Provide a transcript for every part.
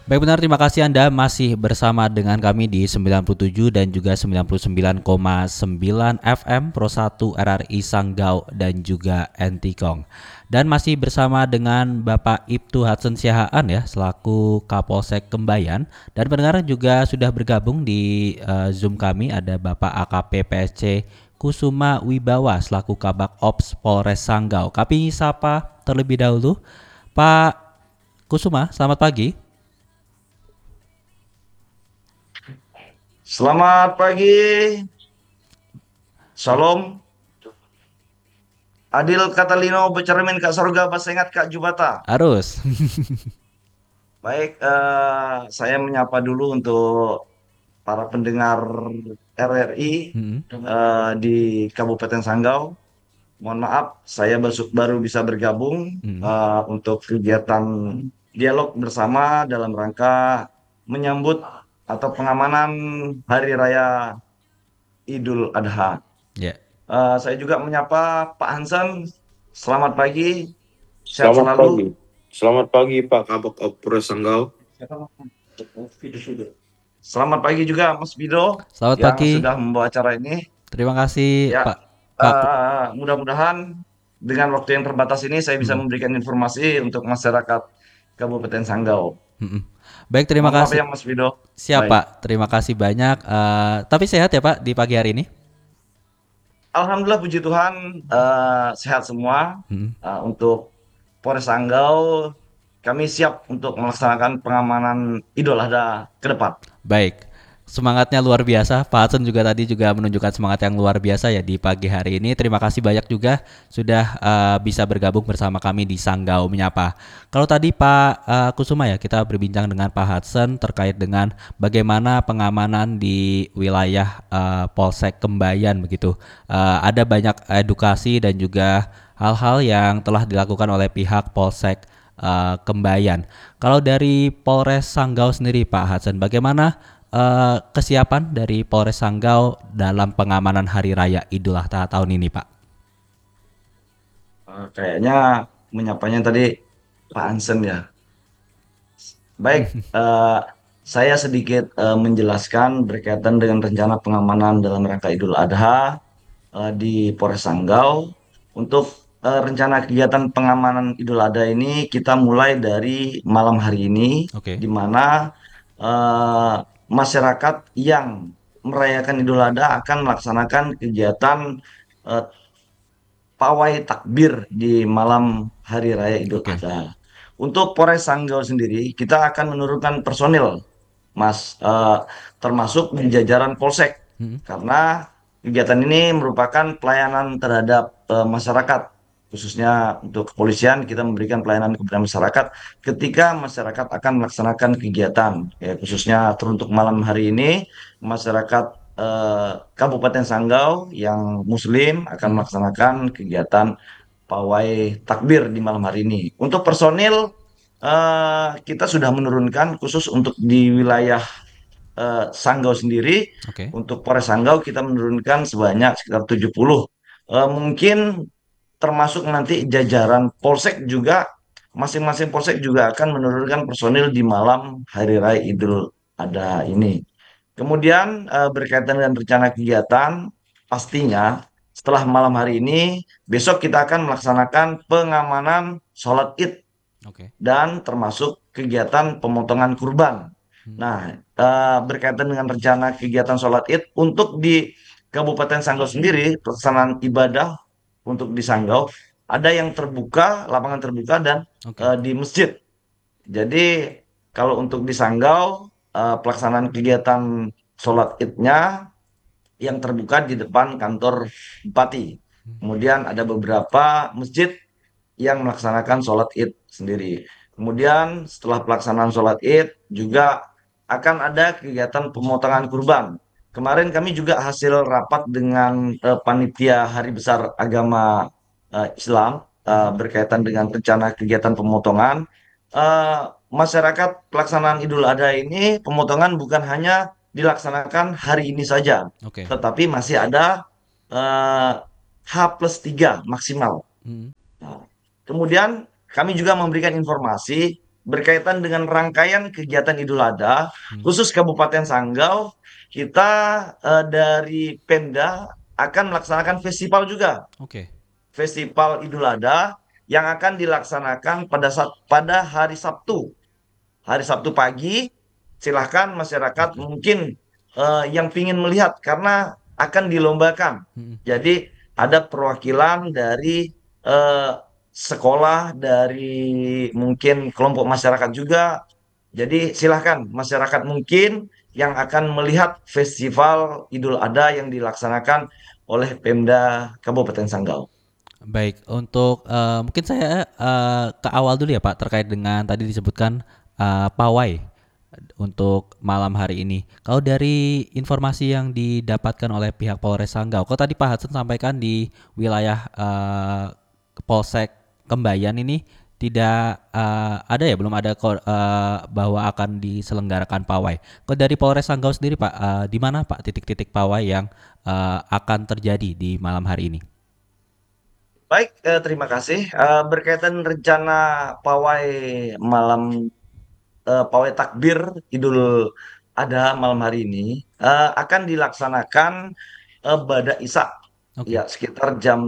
Baik, benar, terima kasih Anda masih bersama dengan kami di 97 dan juga 99,9 FM Pro 1 RRI Sanggau dan juga Entikong. Dan masih bersama dengan Bapak Ibtu Hudson Siahaan ya selaku Kapolsek Kembayan, dan pendengar juga sudah bergabung di Zoom kami ada Bapak AKP PSC Kusuma Wibawa selaku Kabak Ops Polres Sanggau. Kami sapa terlebih dahulu Pak Kusuma, selamat pagi. Selamat pagi, Salam. Adil Catalino bercermin Kak Sorga, Basengat Kak Jubata. Arus. Baik, saya menyapa dulu untuk para pendengar RRI Mm-mm. di Kabupaten Sanggau. Mohon maaf, saya baru bisa bergabung Mm-mm. untuk kegiatan dialog bersama dalam rangka menyambut atau pengamanan Hari Raya Idul Adha. Ya. Saya juga menyapa Pak Hansen. Selamat pagi, sehat Selamat selalu. pagi. Selamat pagi Pak Kabak Opera Sanggau. Selamat pagi juga Mas Bido Selamat yang pagi. sudah membawa acara ini. Terima kasih Ya, Pak. mudah-mudahan dengan waktu yang terbatas ini saya bisa Mm-mm. memberikan informasi untuk masyarakat Kabupaten Sanggau. Mm-mm. Baik, terima Mohon maaf kasih. ya Mas Bido. Siap Baik. Pak, terima kasih banyak. Tapi sehat ya Pak di pagi hari ini? Alhamdulillah puji Tuhan sehat semua. Mm-mm. Untuk Polres Sanggau kami siap untuk melaksanakan pengamanan Idul Adha ke depan. Baik, semangatnya luar biasa. Pak Hudson juga tadi juga menunjukkan semangat yang luar biasa ya di pagi hari ini. Terima kasih banyak juga sudah bisa bergabung bersama kami di Sanggau Menyapa. Kalau tadi Pak Kusuma ya, kita berbincang dengan Pak Hudson terkait dengan bagaimana pengamanan di wilayah Polsek Kembayan begitu. Ada banyak edukasi dan juga hal-hal yang telah dilakukan oleh pihak Polsek Kembayan. Kalau dari Polres Sanggau sendiri Pak Hudson, bagaimana kesiapan dari Polres Sanggau dalam pengamanan Hari Raya Idul Adha tahun ini Pak? Kayaknya menyapanya tadi Pak Ansen ya. Baik, saya sedikit menjelaskan berkaitan dengan rencana pengamanan dalam rangka Idul Adha di Polres Sanggau. Untuk rencana kegiatan pengamanan Idul Adha ini kita mulai dari malam hari ini, Oke. di mana eh, masyarakat yang merayakan Idul Adha akan melaksanakan kegiatan eh, pawai takbir di malam hari raya Idul Oke. Adha. Untuk Polres Sanggau sendiri, kita akan menurunkan personil, Mas, termasuk di jajaran Polsek, Hmm. karena kegiatan ini merupakan pelayanan terhadap masyarakat, khususnya untuk kepolisian kita memberikan pelayanan kepada masyarakat ketika masyarakat akan melaksanakan kegiatan, ya, khususnya teruntuk malam hari ini masyarakat Kabupaten Sanggau yang Muslim akan Hmm. melaksanakan kegiatan pawai takbir di malam hari ini. Untuk personil kita sudah menurunkan khusus untuk di wilayah Sanggau sendiri. Oke. Untuk Polres Sanggau kita menurunkan sebanyak sekitar 70. Mungkin termasuk nanti jajaran Polsek juga, masing-masing Polsek juga akan menurunkan personil di malam Hari Raya Idul Adha ini. Kemudian berkaitan dengan rencana kegiatan, pastinya setelah malam hari ini, besok kita akan melaksanakan pengamanan sholat Id Oke. dan termasuk kegiatan pemotongan kurban. Hmm. Nah, berkaitan dengan rencana kegiatan sholat Id untuk di Kabupaten Sanggau sendiri, pelaksanaan ibadah untuk di Sanggau ada yang terbuka, lapangan terbuka dan Oke. di masjid. Jadi kalau untuk di Sanggau pelaksanaan kegiatan sholat Idnya yang terbuka di depan kantor Bupati. Kemudian ada beberapa masjid yang melaksanakan sholat Id sendiri. Kemudian setelah pelaksanaan sholat Id juga akan ada kegiatan pemotongan kurban. Kemarin kami juga hasil rapat dengan panitia Hari Besar Agama Islam berkaitan dengan rencana kegiatan pemotongan. Eh, Masyarakat pelaksanaan Idul Adha ini pemotongan bukan hanya dilaksanakan hari ini saja, Oke. tetapi masih ada eh, H+3 maksimal. Hmm. Nah, kemudian kami juga memberikan informasi berkaitan dengan rangkaian kegiatan Idul Adha, Hmm. khusus Kabupaten Sanggau, kita dari Pemda akan melaksanakan festival juga, Oke. Festival Idul Adha yang akan dilaksanakan pada hari Sabtu pagi. Silahkan masyarakat Oke. mungkin yang ingin melihat karena akan dilombakan. Hmm. Jadi ada perwakilan dari eh, sekolah, dari mungkin kelompok masyarakat juga. Jadi silahkan masyarakat mungkin yang akan melihat festival Idul Adha yang dilaksanakan oleh Pemda Kabupaten Sanggau. Baik, untuk mungkin saya ke awal dulu ya Pak terkait dengan tadi disebutkan pawai untuk malam hari ini. Kalau dari informasi yang didapatkan oleh pihak Polres Sanggau, kalau tadi Pak Hudson sampaikan di wilayah Polsek Kembayan ini tidak ada ya, belum ada bahwa akan diselenggarakan pawai. Kalau dari Polres Sanggau sendiri Pak, di mana Pak titik-titik pawai yang akan terjadi di malam hari ini? Baik, terima kasih. Berkaitan rencana pawai malam pawai takbir Idul Adha malam hari ini akan dilaksanakan pada Isya, ya Oke. sekitar jam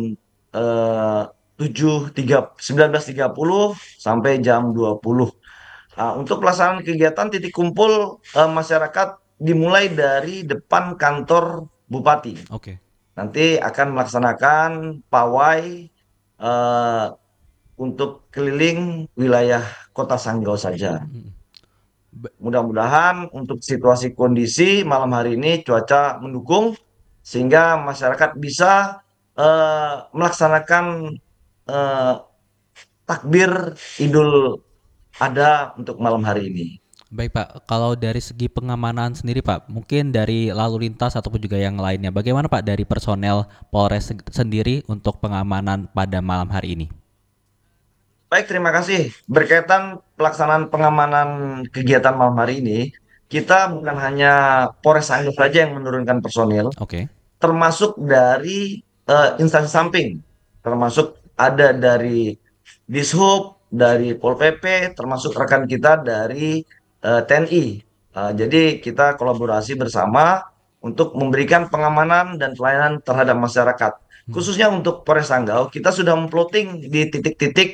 19.30 sampai jam 20. Untuk pelaksanaan kegiatan titik kumpul masyarakat dimulai dari depan kantor Bupati. Oke. Nanti akan melaksanakan pawai eh, untuk keliling wilayah Kota Sanggau saja. Mm. Ba- Mudah-mudahan untuk situasi kondisi malam hari ini cuaca mendukung sehingga masyarakat bisa melaksanakan eh, takbir Idul Adha untuk malam hari ini. Baik Pak, kalau dari segi pengamanan sendiri Pak, mungkin dari lalu lintas ataupun juga yang lainnya, bagaimana Pak dari personel Polres sendiri untuk pengamanan pada malam hari ini? Baik, terima kasih. Berkaitan pelaksanaan pengamanan kegiatan malam hari ini, kita bukan hanya Polres Sanggau saja yang menurunkan personil, Oke. termasuk dari instansi samping, termasuk ada dari Dishub, dari Pol PP, termasuk rekan kita dari TNI. Jadi kita kolaborasi bersama untuk memberikan pengamanan dan pelayanan terhadap masyarakat. Hmm. Khususnya untuk Polres Sanggau, kita sudah memploting di titik-titik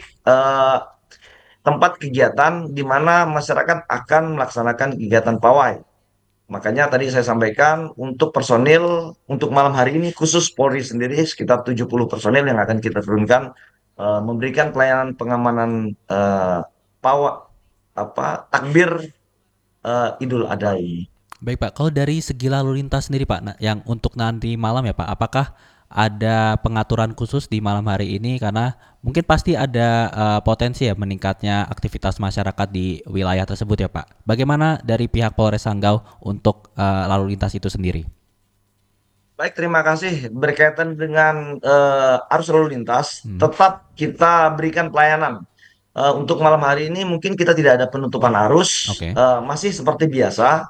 tempat kegiatan di mana masyarakat akan melaksanakan kegiatan pawai. Makanya tadi saya sampaikan untuk personil untuk malam hari ini khusus Polri sendiri sekitar 70 personil yang akan kita turunkan memberikan pelayanan pengamanan pawa takbir Idul Adha ini. Baik Pak, kalau dari segi lalu lintas sendiri Pak, yang untuk nanti malam ya Pak, apakah ada pengaturan khusus di malam hari ini karena mungkin pasti ada potensi ya meningkatnya aktivitas masyarakat di wilayah tersebut ya Pak. Bagaimana dari pihak Polres Sanggau untuk lalu lintas itu sendiri? Baik, terima kasih. Berkaitan dengan arus lalu lintas, Hmm. tetap kita berikan pelayanan. Untuk malam hari ini mungkin kita tidak ada penutupan arus, Oke. masih seperti biasa.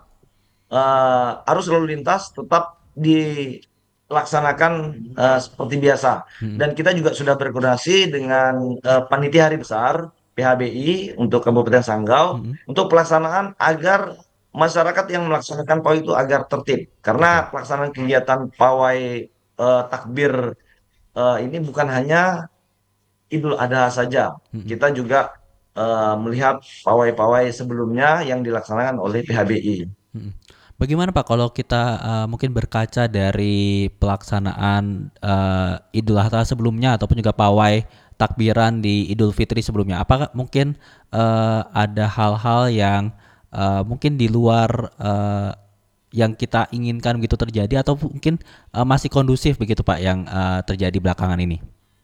Arus lalu lintas tetap dilaksanakan seperti biasa. Hmm. Dan kita juga sudah berkoordinasi dengan Panitia Hari Besar PHBI untuk Kabupaten Sanggau Hmm. untuk pelaksanaan agar masyarakat yang melaksanakan pawai itu agar tertib. Oke. Karena pelaksanaan kegiatan pawai takbir ini bukan hanya Idul Adha saja. Hmm. Kita juga melihat pawai-pawai sebelumnya yang dilaksanakan oleh PHBI. Mhm. Bagaimana Pak kalau kita mungkin berkaca dari pelaksanaan Idul Adha sebelumnya ataupun juga pawai takbiran di Idul Fitri sebelumnya, apakah mungkin ada hal-hal yang mungkin di luar yang kita inginkan begitu terjadi atau mungkin masih kondusif begitu Pak yang terjadi belakangan ini?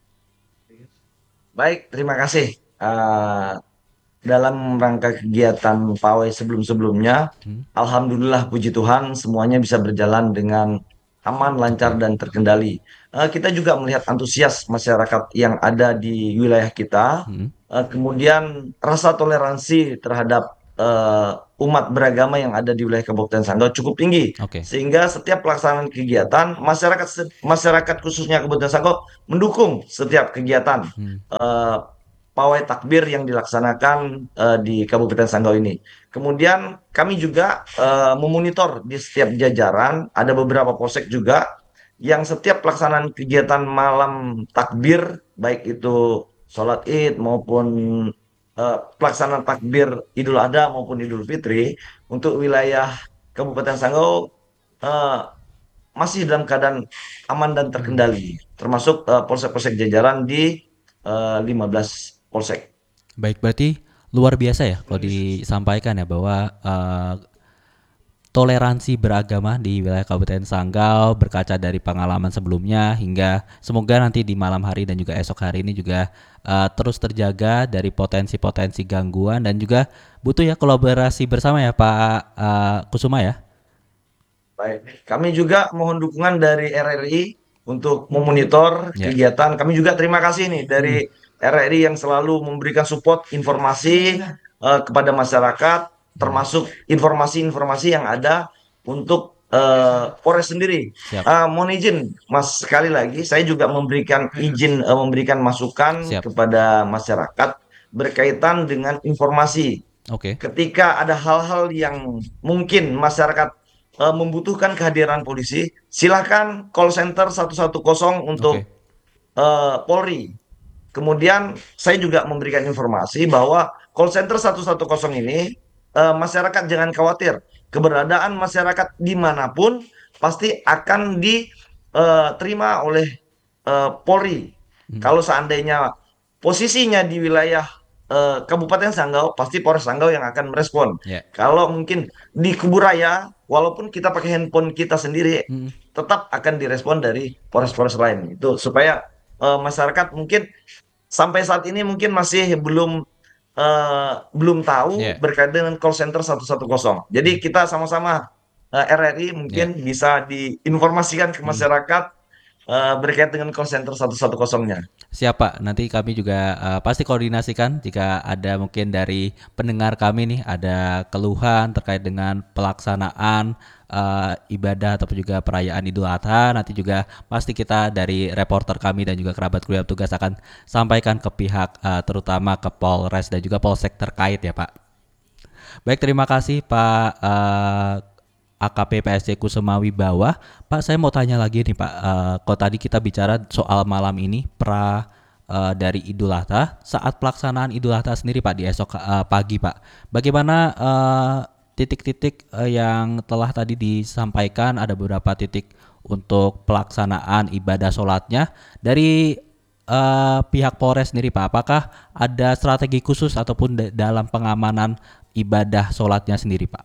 Baik, terima kasih. Dalam rangka kegiatan pawai sebelum-sebelumnya, Hmm. Alhamdulillah puji Tuhan semuanya bisa berjalan dengan aman, lancar, Oke. dan terkendali. Kita juga melihat antusias masyarakat yang ada di wilayah kita, Hmm. kemudian rasa toleransi terhadap umat beragama yang ada di wilayah Kabupaten Sanggau cukup tinggi, Oke. sehingga setiap pelaksanaan kegiatan masyarakat khususnya Kabupaten Sanggau mendukung setiap kegiatan. Hmm. Eh, pawai takbir yang dilaksanakan di Kabupaten Sanggau ini. Kemudian kami juga memonitor di setiap jajaran, ada beberapa polsek juga yang setiap pelaksanaan kegiatan malam takbir, baik itu sholat Id maupun pelaksanaan takbir Idul Adha maupun Idul Fitri, untuk wilayah Kabupaten Sanggau eh, masih dalam keadaan aman dan terkendali, termasuk polsek-polsek jajaran di 15 polsek. Baik, berarti luar biasa ya kalau disampaikan ya bahwa toleransi beragama di wilayah Kabupaten Sanggau berkaca dari pengalaman sebelumnya hingga semoga nanti di malam hari dan juga esok hari ini juga terus terjaga dari potensi-potensi gangguan dan juga butuh ya kolaborasi bersama ya Pak Kusuma ya. Baik, kami juga mohon dukungan dari RRI untuk memonitor Ya. kegiatan. Kami juga terima kasih nih dari Hmm, RRI yang selalu memberikan support informasi kepada masyarakat, hmm, termasuk informasi-informasi yang ada untuk Polres sendiri. siap, Mohon izin, Mas, sekali lagi, saya juga memberikan izin, memberikan masukan siap. kepada masyarakat berkaitan dengan informasi. Oke, Ketika ada hal-hal yang mungkin masyarakat membutuhkan kehadiran polisi, silahkan call center 110 oke. untuk Polri. Kemudian saya juga memberikan informasi bahwa call center 110 ini, masyarakat jangan khawatir. Keberadaan masyarakat dimanapun pasti akan diterima oleh Polri. Hmm, Kalau seandainya posisinya di wilayah Kabupaten Sanggau, pasti Polres Sanggau yang akan merespon. ya. Kalau mungkin di Kuburaya, walaupun kita pakai handphone kita sendiri, Hmm, tetap akan direspon dari Polres-Polres lain. Itu supaya masyarakat mungkin sampai saat ini mungkin masih belum tahu ya. berkaitan dengan call center 110. Jadi Hmm, kita sama-sama RRI ya. mungkin bisa diinformasikan ke Hmm. masyarakat berkaitan dengan call center 110-nya. Siapa? Nanti kami juga pasti koordinasikan jika ada mungkin dari pendengar kami nih ada keluhan terkait dengan pelaksanaan ibadah ataupun juga perayaan Idul Adha. Nanti juga pasti kita dari reporter kami dan juga kerabat keluarga tugas akan sampaikan ke pihak terutama ke Polres dan juga Polsek terkait ya Pak. Baik, terima kasih Pak AKP PSC Kusuma Wibawa. Pak, saya mau tanya lagi nih Pak. Kalau tadi kita bicara soal malam ini dari Idul Adha, saat pelaksanaan Idul Adha sendiri Pak di esok pagi Pak, bagaimana titik-titik yang telah tadi disampaikan, ada beberapa titik untuk pelaksanaan ibadah sholatnya dari pihak Polres sendiri Pak, apakah ada strategi khusus ataupun dalam pengamanan ibadah sholatnya sendiri Pak?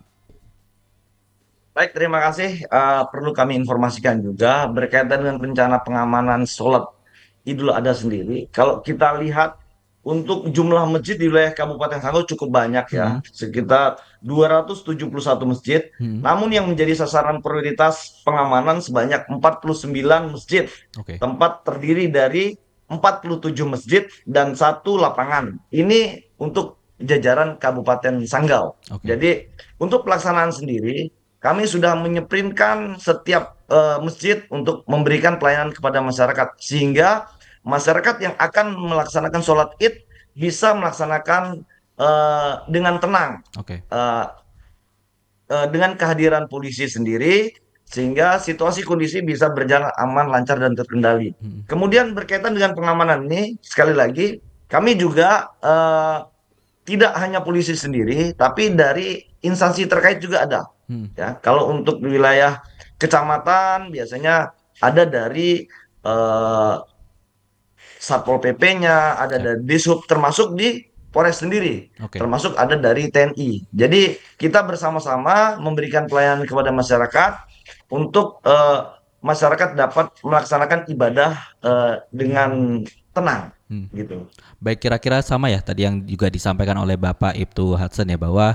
Baik, terima kasih. Perlu kami informasikan juga berkaitan dengan rencana pengamanan sholat Idul Adha sendiri. Kalau kita lihat untuk jumlah masjid di wilayah Kabupaten Sanggau cukup banyak Hmm, ya, sekitar 271 masjid. hmm, Namun yang menjadi sasaran prioritas pengamanan sebanyak 49 masjid. oke, Tempat terdiri dari 47 masjid dan satu lapangan. Ini untuk jajaran Kabupaten Sanggau. oke. Jadi untuk pelaksanaan sendiri, kami sudah menyeprinkan setiap masjid untuk memberikan pelayanan kepada masyarakat, sehingga masyarakat yang akan melaksanakan sholat Id bisa melaksanakan dengan tenang, Oke. eh, dengan kehadiran polisi sendiri, sehingga situasi kondisi bisa berjalan aman, lancar, dan terkendali. Mhm. Kemudian berkaitan dengan pengamanan ini, sekali lagi, kami juga tidak hanya polisi sendiri, tapi dari instansi terkait juga ada. Mhm. Ya, kalau untuk di wilayah kecamatan biasanya ada dari eh, Satpol PP-nya, ada Siap. dari Dishub, termasuk di Polres sendiri, Oke. termasuk ada dari TNI. Jadi kita bersama-sama memberikan pelayanan kepada masyarakat untuk masyarakat dapat melaksanakan ibadah dengan tenang, Hmm. gitu. Baik, kira-kira sama ya tadi yang juga disampaikan oleh Bapak Ibtu Hudson ya bahwa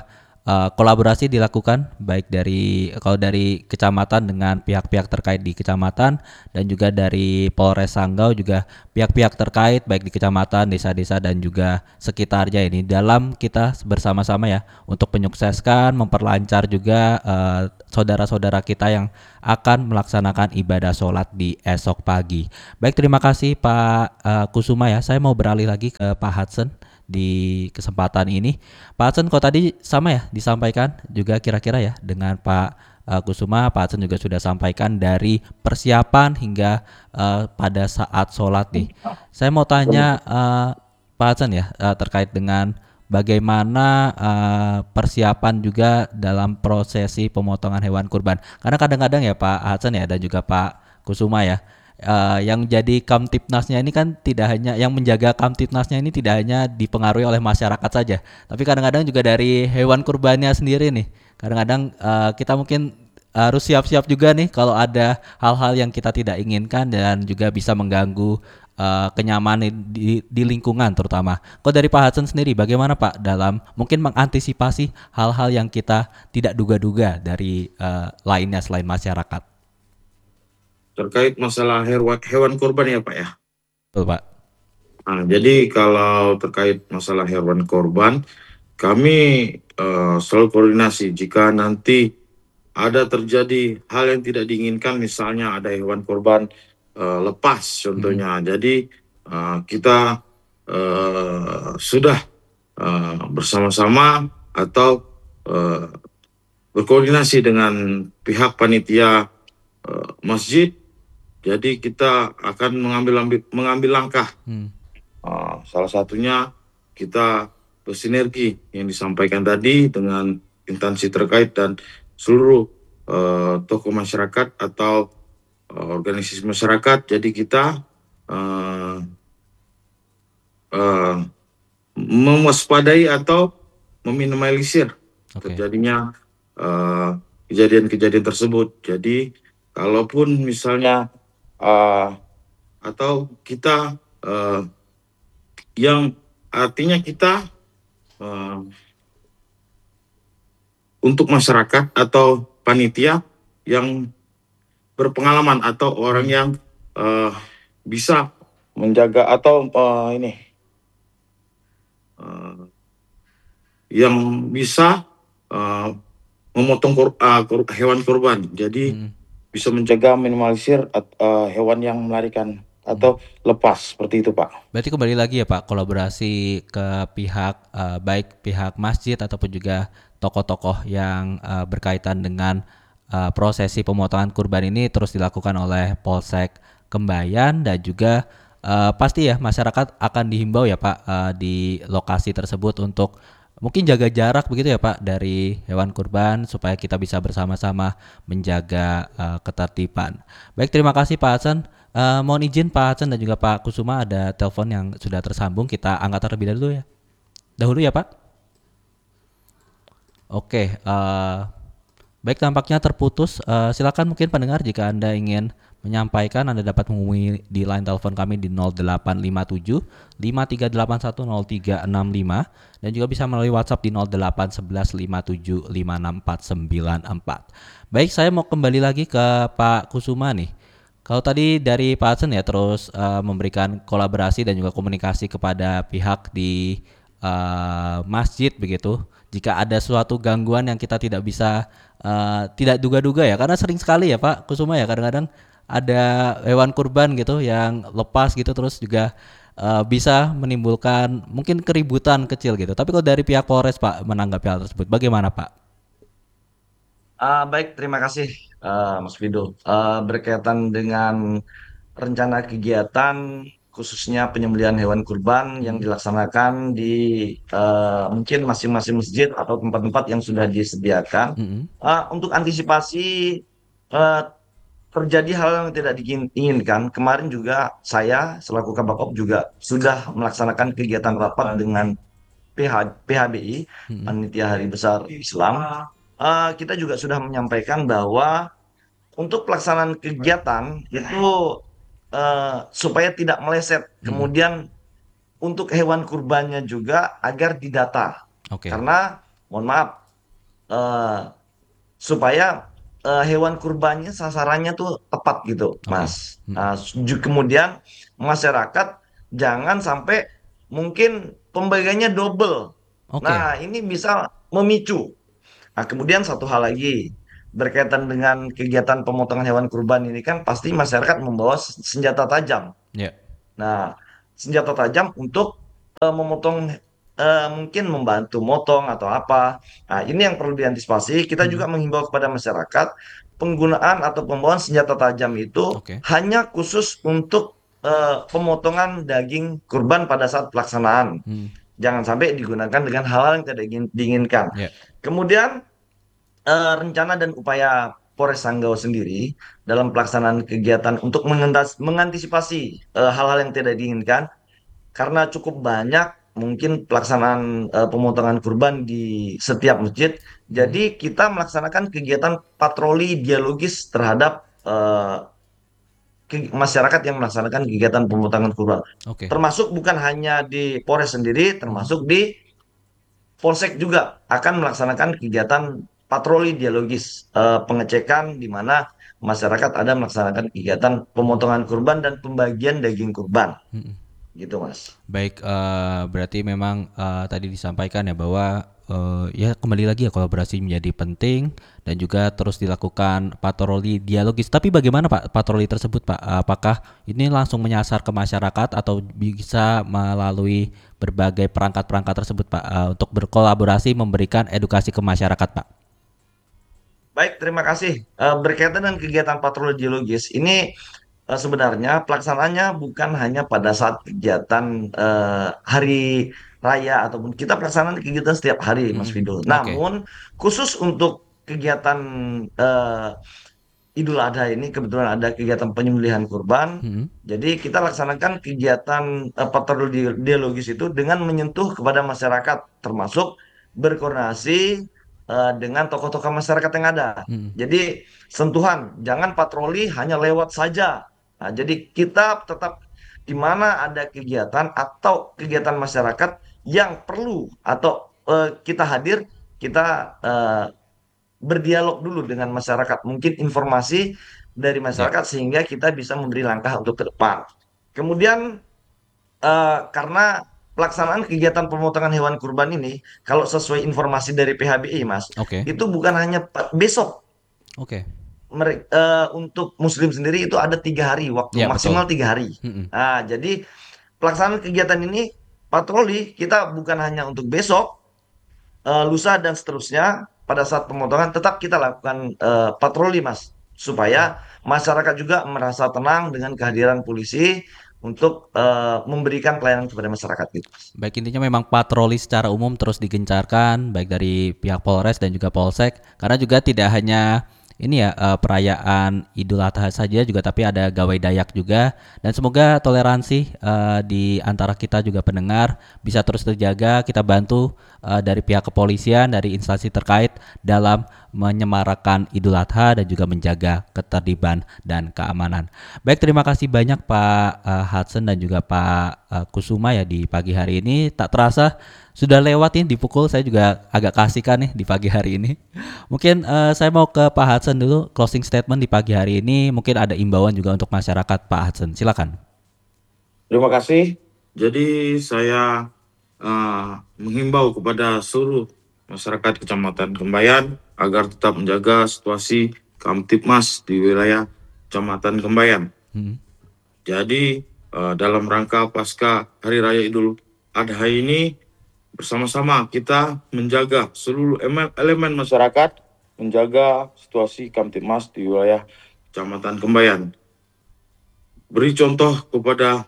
kolaborasi dilakukan baik dari kecamatan dengan pihak-pihak terkait di kecamatan dan juga dari Polres Sanggau juga pihak-pihak terkait baik di kecamatan, desa-desa dan juga sekitarnya ini dalam kita bersama-sama ya untuk menyukseskan, memperlancar juga saudara-saudara kita yang akan melaksanakan ibadah sholat di esok pagi. Baik, terima kasih Pak Kusuma ya. Saya mau beralih lagi ke Pak Hudson di kesempatan ini. Pak Hudson, kok tadi sama ya disampaikan juga kira-kira ya dengan Pak Kusuma, Pak Hudson juga sudah sampaikan dari persiapan hingga pada saat sholat nih. Saya mau tanya Pak Hudson ya terkait dengan bagaimana persiapan juga dalam prosesi pemotongan hewan kurban. Karena kadang-kadang ya Pak Hudson ya dan juga Pak Kusuma ya, yang jadi Kamtibnasnya ini kan tidak hanya yang menjaga Kamtibnasnya ini tidak hanya dipengaruhi oleh masyarakat saja, tapi kadang-kadang juga dari hewan kurbannya sendiri nih. Kadang-kadang kita mungkin harus siap-siap juga nih kalau ada hal-hal yang kita tidak inginkan dan juga bisa mengganggu kenyamanan di lingkungan terutama. Kalau dari Pak Hudson sendiri bagaimana Pak dalam mungkin mengantisipasi hal-hal yang kita tidak duga-duga dari lainnya selain masyarakat? Terkait masalah hewan kurban ya Pak ya. Betul Pak. Nah, jadi kalau terkait masalah hewan kurban, kami selalu koordinasi jika nanti ada terjadi hal yang tidak diinginkan, misalnya ada hewan kurban lepas contohnya. Jadi kita sudah bersama-sama atau berkoordinasi dengan pihak panitia masjid. Jadi kita akan mengambil langkah. Salah satunya kita bersinergi yang disampaikan tadi dengan instansi terkait dan seluruh tokoh masyarakat atau organisasi masyarakat. Jadi kita mewaspadai atau meminimalisir terjadinya kejadian-kejadian tersebut. Jadi kalaupun misalnya atau kita yang artinya kita untuk masyarakat atau panitia yang berpengalaman atau orang yang bisa menjaga atau yang bisa memotong hewan kurban. Jadi bisa menjaga minimalisir hewan yang melarikan atau lepas seperti itu Pak. Berarti kembali lagi ya Pak, kolaborasi ke pihak baik pihak masjid ataupun juga tokoh-tokoh yang berkaitan dengan prosesi pemotongan kurban ini terus dilakukan oleh Polsek Kembayan dan juga pasti ya masyarakat akan dihimbau ya Pak di lokasi tersebut untuk mungkin jaga jarak begitu ya Pak dari hewan kurban supaya kita bisa bersama-sama menjaga ketertiban. Baik, terima kasih Pak Hasan. Mohon izin Pak Hasan dan juga Pak Kusuma ada telepon yang sudah tersambung, kita angkat terlebih dahulu ya. Dahulu ya Pak. Oke, baik tampaknya terputus. Silakan mungkin pendengar jika Anda ingin menyampaikan Anda dapat menghubungi di line telepon kami di 0857 5381 0365 dan juga bisa melalui WhatsApp di 0811 57 56494. Baik, saya mau kembali lagi ke Pak Kusuma nih. Kalau tadi dari Pak Hasan ya terus memberikan kolaborasi dan juga komunikasi kepada pihak di masjid begitu. Jika ada suatu gangguan yang kita tidak bisa tidak duga-duga ya, karena sering sekali ya Pak Kusuma ya kadang-kadang ada hewan kurban gitu yang lepas gitu terus juga bisa menimbulkan mungkin keributan kecil gitu. Tapi kalau dari pihak Polres Pak menanggapi hal tersebut bagaimana Pak? Baik, terima kasih Mas Vido. Berkaitan dengan rencana kegiatan khususnya penyembelihan hewan kurban yang dilaksanakan di mungkin masing-masing masjid atau tempat-tempat yang sudah disediakan. Untuk antisipasi eh, terjadi hal yang tidak diinginkan, kemarin juga saya selaku Kabakop juga sudah melaksanakan kegiatan rapat dengan PHBI, Panitia Hari Besar Islam. Kita juga sudah menyampaikan bahwa untuk pelaksanaan kegiatan itu supaya tidak meleset. Kemudian untuk hewan kurbannya juga agar didata. Oke. Karena mohon maaf, eh, supaya hewan kurbannya sasarannya tuh tepat gitu, Oke. Mas. Nah, kemudian masyarakat jangan sampai mungkin pembagiannya double. Oke. Nah, ini bisa memicu. Nah, kemudian satu hal lagi berkaitan dengan kegiatan pemotongan hewan kurban ini kan pasti masyarakat membawa senjata tajam. Ya. Nah, senjata tajam untuk memotong mungkin membantu motong atau apa. Nah, ini yang perlu diantisipasi. Kita juga Mm. menghimbau kepada masyarakat penggunaan atau pembawaan senjata tajam itu Oke. hanya khusus untuk pemotongan daging kurban pada saat pelaksanaan. Mm. Jangan sampai digunakan dengan hal-hal yang tidak diinginkan. Ya. Kemudian rencana dan upaya Polres Sanggau sendiri dalam pelaksanaan kegiatan untuk mengantisipasi hal-hal yang tidak diinginkan karena cukup banyak mungkin pelaksanaan pemotongan kurban di setiap masjid. Mm. Jadi kita melaksanakan kegiatan patroli dialogis terhadap masyarakat yang melaksanakan kegiatan pemotongan kurban. Oke. Termasuk bukan hanya di Polres sendiri, Mm. termasuk di Polsek juga akan melaksanakan kegiatan patroli dialogis, pengecekan di mana masyarakat ada melaksanakan kegiatan Mm. pemotongan kurban dan pembagian daging kurban, Mm. gitu Mas. Baik, berarti memang tadi disampaikan ya bahwa ya kembali lagi ya kolaborasi menjadi penting dan juga terus dilakukan patroli dialogis. Tapi bagaimana Pak patroli tersebut Pak? Apakah ini langsung menyasar ke masyarakat atau bisa melalui berbagai perangkat-perangkat tersebut Pak untuk berkolaborasi memberikan edukasi ke masyarakat Pak? Baik, terima kasih. Berkaitan dengan kegiatan patroli geologis, ini sebenarnya pelaksanaannya bukan hanya pada saat kegiatan hari raya ataupun kita pelaksanaan kegiatan setiap hari, Mas Mm. Fido. Oke. Namun khusus untuk kegiatan eh, Idul Adha ini kebetulan ada kegiatan penyembelihan kurban. Mm. Jadi kita laksanakan kegiatan patroli dialogis itu dengan menyentuh kepada masyarakat, termasuk berkoordinasi dengan tokoh-tokoh masyarakat yang ada. Mm. Jadi sentuhan, jangan patroli hanya lewat saja. Nah, jadi kita tetap di mana ada kegiatan atau kegiatan masyarakat yang perlu atau kita hadir, kita berdialog dulu dengan masyarakat, mungkin informasi dari Ya. masyarakat sehingga kita bisa memberi langkah untuk ke depan. Kemudian karena pelaksanaan kegiatan pemotongan hewan kurban ini, kalau sesuai informasi dari PHBI, Mas, Oke. itu bukan hanya besok. Oke. Untuk Muslim sendiri itu ada 3 hari waktu Ya, betul. maksimal 3 hari. Mm. Nah, jadi pelaksanaan kegiatan ini patroli kita bukan hanya untuk besok, lusa dan seterusnya pada saat pemotongan tetap kita lakukan patroli Mas supaya masyarakat juga merasa tenang dengan kehadiran polisi untuk memberikan pelayanan kepada masyarakat gitu. Baik, intinya memang patroli secara umum terus digencarkan baik dari pihak Polres dan juga Polsek karena juga tidak hanya ini ya perayaan Idul Adha saja juga tapi ada gawai Dayak juga dan semoga toleransi di antara kita juga pendengar bisa terus terjaga. Kita bantu dari pihak kepolisian dari instansi terkait dalam menyemarakan Idul Adha dan juga menjaga ketertiban dan keamanan. Baik, terima kasih banyak Pak Hudson dan juga Pak Kusuma ya di pagi hari ini. Tak terasa sudah lewat nih di pukul, saya juga agak kasihkan nih di pagi hari ini. Mungkin saya mau ke Pak Hudson dulu closing statement di pagi hari ini. Mungkin ada imbauan juga untuk masyarakat Pak Hudson. Silakan. Terima kasih. Jadi saya menghimbau kepada seluruh masyarakat Kecamatan Kembayan agar tetap menjaga situasi Kamtipmas di wilayah Kecamatan Kembayan. Hmm. Jadi dalam rangka pasca Hari Raya Idul Adha ini bersama-sama kita menjaga seluruh elemen masyarakat, menjaga situasi Kamtipmas di wilayah Kecamatan Kembayan. Beri contoh kepada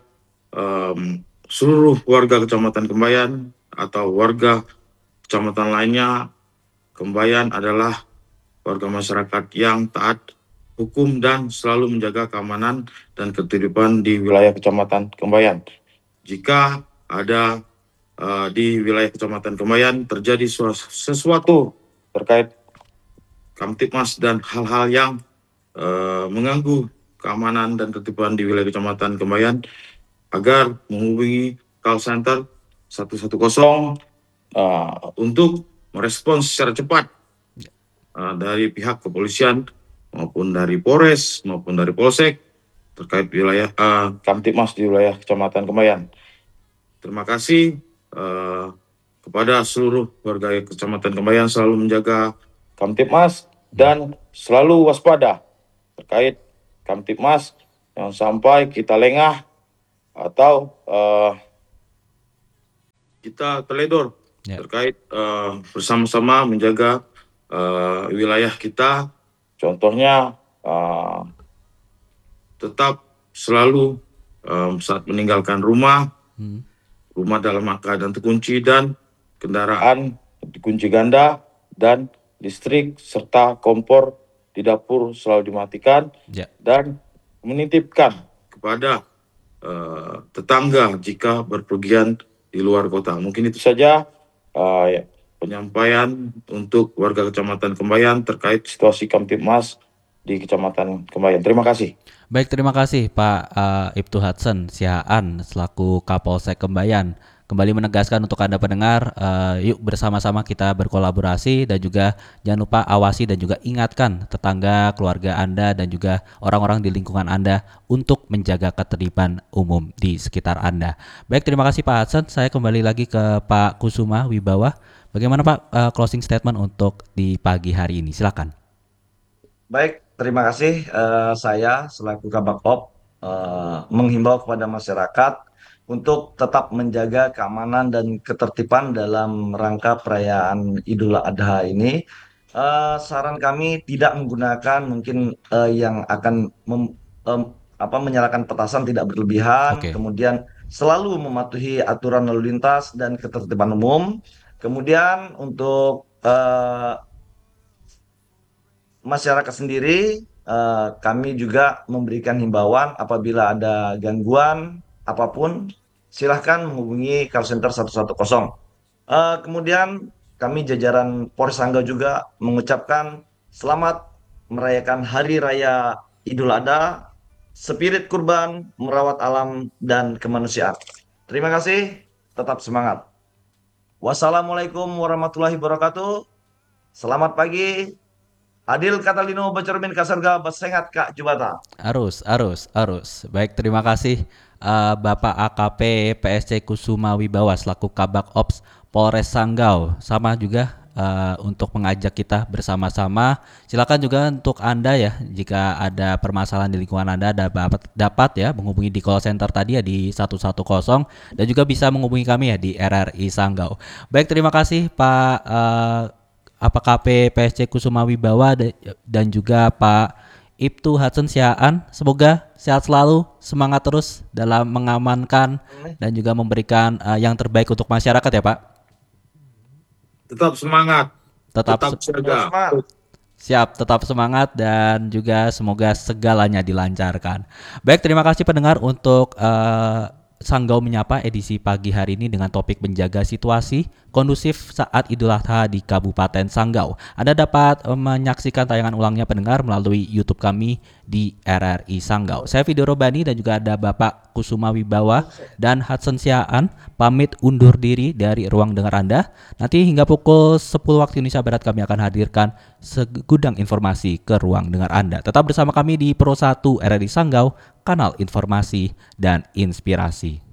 seluruh warga Kecamatan Kembayan atau warga kecamatan lainnya. Kembayan adalah warga masyarakat yang taat hukum dan selalu menjaga keamanan dan ketertiban di wilayah Kecamatan Kembayan. Jika ada di wilayah Kecamatan Kembayan terjadi sesuatu terkait Kamtipmas dan hal-hal yang mengganggu keamanan dan ketertiban di wilayah Kecamatan Kembayan, agar menghubungi call center 110 untuk merespons secara cepat dari pihak kepolisian maupun dari Polres maupun dari Polsek terkait wilayah Kamtipmas di wilayah Kecamatan Kemayan. Terima kasih kepada seluruh warga Kecamatan Kemayan selalu menjaga Kamtipmas dan selalu waspada terkait Kamtipmas, jangan sampai kita lengah atau kita teledor terkait bersama-sama menjaga wilayah kita. Contohnya tetap selalu saat meninggalkan rumah dalam keadaan terkunci dan kendaraan dikunci ganda dan listrik serta kompor di dapur selalu dimatikan dan menitipkan kepada tetangga jika berpergian di luar kota. Mungkin itu saja penyampaian untuk warga Kecamatan Kembayan terkait situasi Kamtipmas di Kecamatan Kembayan. Terima kasih. Baik, terima kasih Pak Ibtu Hudson Sihaan selaku Kapolsek Kembayan. Kembali menegaskan untuk Anda pendengar, yuk bersama-sama kita berkolaborasi dan juga jangan lupa awasi dan juga ingatkan tetangga, keluarga Anda dan juga orang-orang di lingkungan Anda untuk menjaga ketertiban umum di sekitar Anda. Baik, terima kasih Pak Hudson. Saya kembali lagi ke Pak Kusuma Wibawa. Bagaimana Pak closing statement untuk di pagi hari ini? Silakan. Baik, terima kasih. Saya selaku Kabak menghimbau kepada masyarakat untuk tetap menjaga keamanan dan ketertiban dalam rangka perayaan Idul Adha ini. Saran kami tidak menggunakan mungkin yang akan menyalakan petasan tidak berlebihan, kemudian selalu mematuhi aturan lalu lintas dan ketertiban umum. Kemudian untuk masyarakat sendiri, kami juga memberikan himbauan apabila ada gangguan apapun, silahkan menghubungi call center 110. Kemudian kami jajaran Polres Sanggau juga mengucapkan selamat merayakan Hari Raya Idul Adha, spirit kurban, merawat alam dan kemanusiaan. Terima kasih, tetap semangat. Wassalamualaikum warahmatullahi wabarakatuh. Selamat pagi. Adil Katalino Bacermin Kasarga Basengat Kak Jubata. Arus. Baik, terima kasih Bapak AKP PSC Kusuma Wibawa selaku Kabak Ops Polres Sanggau. Sama juga untuk mengajak kita bersama-sama. Silakan juga untuk Anda ya, jika ada permasalahan di lingkungan Anda dapat ya menghubungi di call center tadi ya di 110 dan juga bisa menghubungi kami ya di RRI Sanggau. Baik, terima kasih Pak AKP PSC Kusuma Wibawa dan juga Pak Ibtu Hudson Sihaan. Semoga sehat selalu, semangat terus dalam mengamankan dan juga memberikan yang terbaik untuk masyarakat ya Pak. Tetap semangat, tetap siaga. Siap, tetap semangat dan juga semoga segalanya dilancarkan. Baik, terima kasih pendengar untuk Sanggau Menyapa edisi pagi hari ini dengan topik menjaga situasi kondusif saat Idul Adha di Kabupaten Sanggau. Anda dapat menyaksikan tayangan ulangnya pendengar melalui YouTube kami di RRI Sanggau. Saya Video Robani dan juga ada Bapak Kusuma Wibawa dan Hudson Sihaan pamit undur diri dari ruang dengar Anda. Nanti hingga pukul 10 waktu Indonesia Barat kami akan hadirkan segudang informasi ke ruang dengar Anda. Tetap bersama kami di Pro 1 RRI Sanggau, kanal informasi dan inspirasi.